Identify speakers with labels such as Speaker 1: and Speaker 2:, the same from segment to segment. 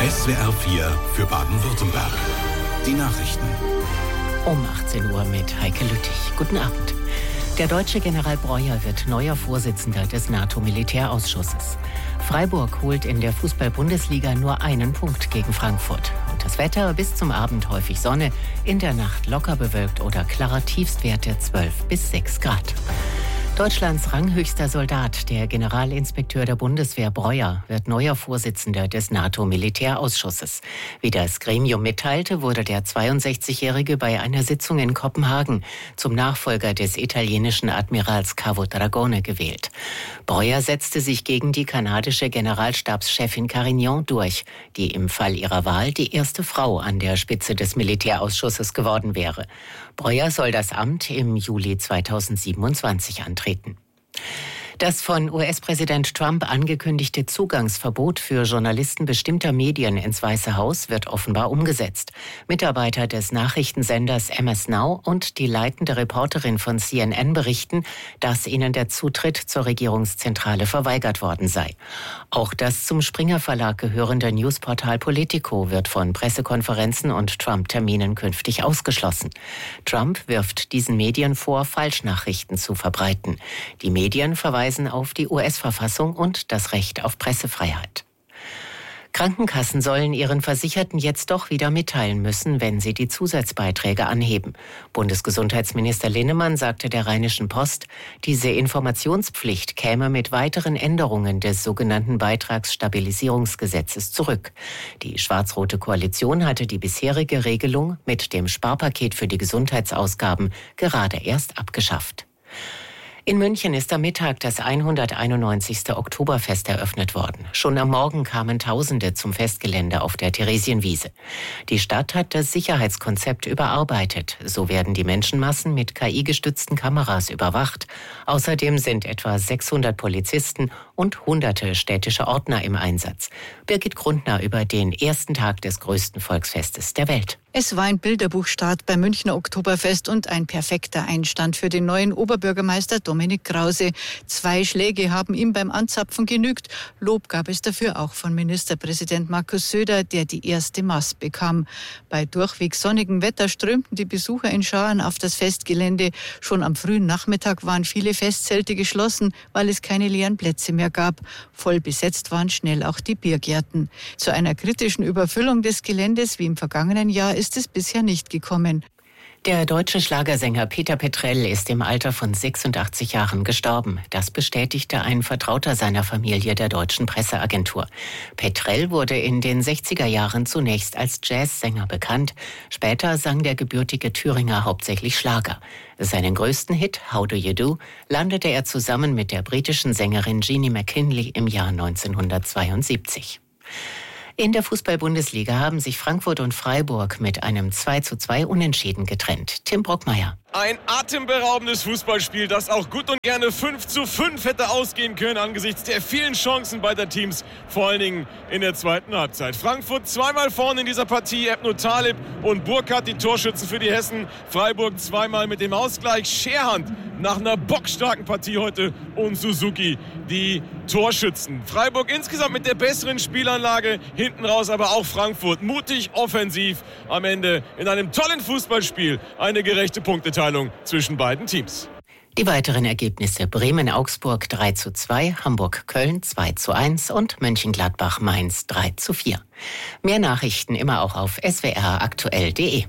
Speaker 1: SWR 4 für Baden-Württemberg. Die Nachrichten.
Speaker 2: Um 18 Uhr mit Heike Lüttich. Guten Abend. Der deutsche General Breuer wird neuer Vorsitzender des NATO-Militärausschusses. Freiburg holt in der Fußball-Bundesliga nur einen Punkt gegen Frankfurt. Und das Wetter bis zum Abend häufig Sonne, in der Nacht locker bewölkt oder klarer Tiefstwerte 12 bis 6 Grad. Deutschlands ranghöchster Soldat, der Generalinspekteur der Bundeswehr Breuer, wird neuer Vorsitzender des NATO-Militärausschusses. Wie das Gremium mitteilte, wurde der 62-Jährige bei einer Sitzung in Kopenhagen zum Nachfolger des italienischen Admirals Cavo Dragone gewählt. Breuer setzte sich gegen die kanadische Generalstabschefin Carignan durch, die im Fall ihrer Wahl die erste Frau an der Spitze des Militärausschusses geworden wäre. Breuer soll das Amt im Juli 2027 antreten. Das von US-Präsident Trump angekündigte Zugangsverbot für Journalisten bestimmter Medien ins Weiße Haus wird offenbar umgesetzt. Mitarbeiter des Nachrichtensenders MS Now und die leitende Reporterin von CNN berichten, dass ihnen der Zutritt zur Regierungszentrale verweigert worden sei. Auch das zum Springer Verlag gehörende Newsportal Politico wird von Pressekonferenzen und Trump-Terminen künftig ausgeschlossen. Trump wirft diesen Medien vor, Falschnachrichten zu verbreiten. Die Medien verweisen auf die US-Verfassung und das Recht auf Pressefreiheit. Krankenkassen sollen ihren Versicherten jetzt doch wieder mitteilen müssen, wenn sie die Zusatzbeiträge anheben. Bundesgesundheitsminister Linnemann sagte der Rheinischen Post, diese Informationspflicht käme mit weiteren Änderungen des sogenannten Beitragsstabilisierungsgesetzes zurück. Die schwarz-rote Koalition hatte die bisherige Regelung mit dem Sparpaket für die Gesundheitsausgaben gerade erst abgeschafft. In München ist am Mittag das 191. Oktoberfest eröffnet worden. Schon am Morgen kamen Tausende zum Festgelände auf der Theresienwiese. Die Stadt hat das Sicherheitskonzept überarbeitet. So werden die Menschenmassen mit KI-gestützten Kameras überwacht. Außerdem sind etwa 600 Polizisten und hunderte städtische Ordner im Einsatz. Birgit Grundner über den ersten Tag des größten Volksfestes der Welt.
Speaker 3: Es war ein Bilderbuchstart beim Münchner Oktoberfest und ein perfekter Einstand für den neuen Oberbürgermeister Dominik Krause. 2 Schläge haben ihm beim Anzapfen genügt. Lob gab es dafür auch von Ministerpräsident Markus Söder, der die erste Mast bekam. Bei durchweg sonnigem Wetter strömten die Besucher in Scharen auf das Festgelände. Schon am frühen Nachmittag waren viele Festzelte geschlossen, weil es keine leeren Plätze mehr gab. Voll besetzt waren schnell auch die Biergärten. Zu einer kritischen Überfüllung des Geländes wie im vergangenen Jahr ist es bisher nicht gekommen.
Speaker 2: Der deutsche Schlagersänger Peter Petrell ist im Alter von 86 Jahren gestorben. Das bestätigte ein Vertrauter seiner Familie der deutschen Presseagentur. Petrell wurde in den 60er Jahren zunächst als Jazzsänger bekannt. Später sang der gebürtige Thüringer hauptsächlich Schlager. Seinen größten Hit, How Do You Do, landete er zusammen mit der britischen Sängerin Jeannie McKinley im Jahr 1972. In der Fußball-Bundesliga haben sich Frankfurt und Freiburg mit einem 2:2 Unentschieden getrennt. Tim Brockmeier.
Speaker 4: Ein atemberaubendes Fußballspiel, das auch gut und gerne 5:5 hätte ausgehen können angesichts der vielen Chancen beider Teams, vor allen Dingen in der zweiten Halbzeit. Frankfurt zweimal vorne in dieser Partie, Ebno Talib und Burkhardt die Torschützen für die Hessen. Freiburg zweimal mit dem Ausgleich. Scherhand nach einer bockstarken Partie heute und Suzuki die Torschützen. Freiburg insgesamt mit der besseren Spielanlage, hinten raus aber auch Frankfurt mutig, offensiv, am Ende in einem tollen Fußballspiel eine gerechte Punkteteilung zwischen beiden Teams.
Speaker 2: Die weiteren Ergebnisse: Bremen-Augsburg 3:2, Hamburg-Köln 2:1 und Mönchengladbach-Mainz 3:4. Mehr Nachrichten immer auch auf swraktuell.de.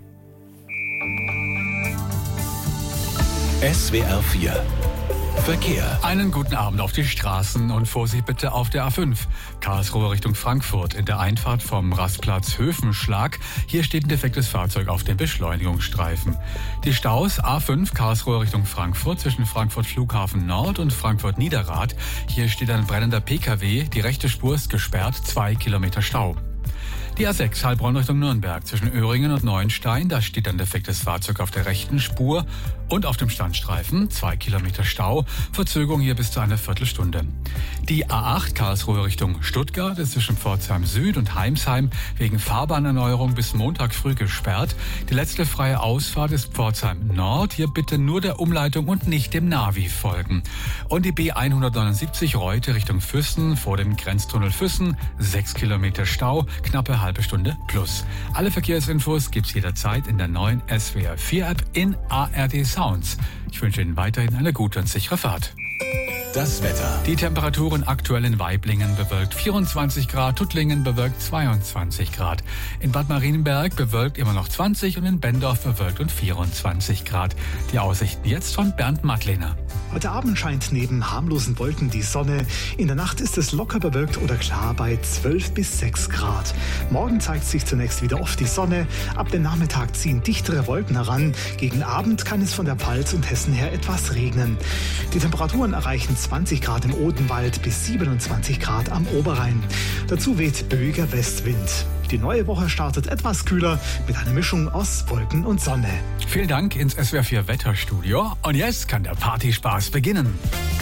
Speaker 1: SWR 4 Verkehr.
Speaker 5: Einen guten Abend auf die Straßen und Vorsicht bitte auf der A5. Karlsruhe Richtung Frankfurt in der Einfahrt vom Rastplatz Höfenschlag. Hier steht ein defektes Fahrzeug auf dem Beschleunigungsstreifen. Die Staus A5 Karlsruhe Richtung Frankfurt zwischen Frankfurt Flughafen Nord und Frankfurt Niederrad. Hier steht ein brennender PKW. Die rechte Spur ist gesperrt, 2 Kilometer Stau. Die A6 Heilbronn Richtung Nürnberg zwischen Öhringen und Neuenstein, da steht ein defektes Fahrzeug auf der rechten Spur und auf dem Standstreifen 2 Kilometer Stau, Verzögerung hier bis zu einer Viertelstunde. Die A8 Karlsruhe Richtung Stuttgart ist zwischen Pforzheim Süd und Heimsheim wegen Fahrbahnerneuerung bis Montag früh gesperrt. Die letzte freie Ausfahrt ist Pforzheim Nord, hier bitte nur der Umleitung und nicht dem Navi folgen. Und die B179 Reute Richtung Füssen vor dem Grenztunnel Füssen, 6 Kilometer Stau, knappe halbe Stunde plus. Alle Verkehrsinfos gibt's jederzeit in der neuen SWR 4 App in ARD Sounds. Ich wünsche Ihnen weiterhin eine gute und sichere Fahrt.
Speaker 1: Das Wetter.
Speaker 5: Die Temperaturen aktuell in Waiblingen bewölkt 24 Grad, Tuttlingen bewölkt 22 Grad. In Bad Marienberg bewölkt immer noch 20 und in Bendorf bewölkt und 24 Grad. Die Aussichten jetzt von Bernd Madlener.
Speaker 6: Heute Abend scheint neben harmlosen Wolken die Sonne. In der Nacht ist es locker bewölkt oder klar bei 12 bis 6 Grad. Morgen zeigt sich zunächst wieder oft die Sonne. Ab dem Nachmittag ziehen dichtere Wolken heran. Gegen Abend kann es von der Pfalz und Hessen her etwas regnen. Die Temperaturen erreichen 20 Grad im Odenwald bis 27 Grad am Oberrhein. Dazu weht böiger Westwind. Die neue Woche startet etwas kühler mit einer Mischung aus Wolken und Sonne.
Speaker 5: Vielen Dank ins SWR 4 Wetterstudio. Und jetzt kann der Partyspaß beginnen.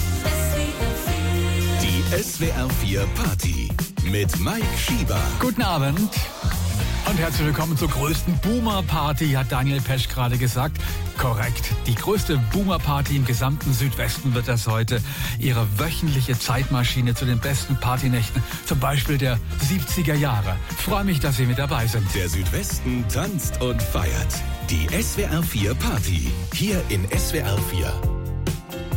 Speaker 1: Die SWR 4 Party mit Mike Schieber.
Speaker 5: Guten Abend. Und herzlich willkommen zur größten Boomer-Party, hat Daniel Pesch gerade gesagt. Korrekt. Die größte Boomer-Party im gesamten Südwesten wird das heute. Ihre wöchentliche Zeitmaschine zu den besten Partynächten, zum Beispiel der 70er Jahre. Freue mich, dass Sie mit dabei sind.
Speaker 1: Der Südwesten tanzt und feiert. Die SWR 4 Party. Hier in SWR 4.